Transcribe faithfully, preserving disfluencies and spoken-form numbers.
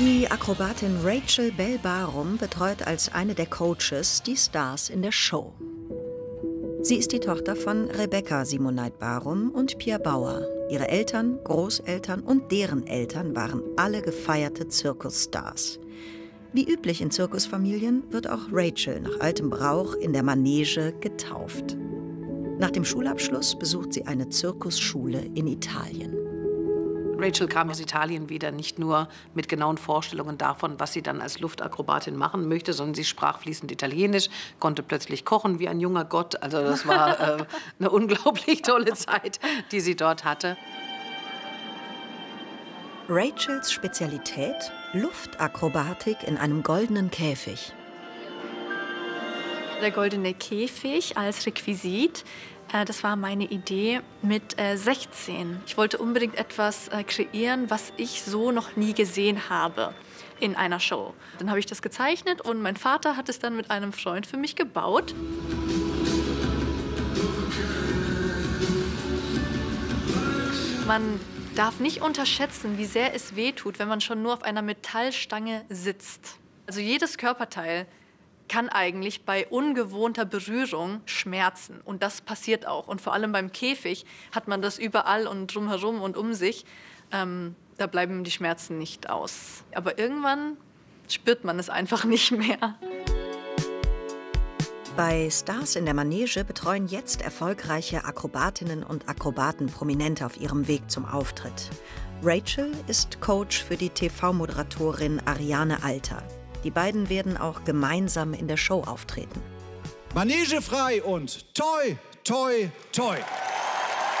Die Akrobatin Rachel Bell Barum betreut als eine der Coaches die Stars in der Show. Sie ist die Tochter von Rebecca Simoneit Barum und Pia Bauer. Ihre Eltern, Großeltern und deren Eltern waren alle gefeierte Zirkusstars. Wie üblich in Zirkusfamilien wird auch Rachel nach altem Brauch in der Manege getauft. Nach dem Schulabschluss besucht sie eine Zirkusschule in Italien. Rachel kam aus Italien wieder, nicht nur mit genauen Vorstellungen davon, was sie dann als Luftakrobatin machen möchte, sondern sie sprach fließend Italienisch, konnte plötzlich kochen wie ein junger Gott. Also das war äh, eine unglaublich tolle Zeit, die sie dort hatte. Rachels Spezialität? Luftakrobatik in einem goldenen Käfig. Der goldene Käfig als Requisit, äh, das war meine Idee mit äh, sechzehn. Ich wollte unbedingt etwas äh, kreieren, was ich so noch nie gesehen habe in einer Show. Dann habe ich das gezeichnet und mein Vater hat es dann mit einem Freund für mich gebaut. Man darf nicht unterschätzen, wie sehr es wehtut, wenn man schon nur auf einer Metallstange sitzt. Also jedes Körperteil kann eigentlich bei ungewohnter Berührung schmerzen. Und das passiert auch. Und vor allem beim Käfig hat man das überall und drumherum und um sich. Ähm, da bleiben die Schmerzen nicht aus. Aber irgendwann spürt man es einfach nicht mehr. Bei Stars in der Manege betreuen jetzt erfolgreiche Akrobatinnen und Akrobaten Prominente auf ihrem Weg zum Auftritt. Rachel ist Coach für die T V-Moderatorin Ariane Alter. Die beiden werden auch gemeinsam in der Show auftreten. Manege frei und toi, toi, toi.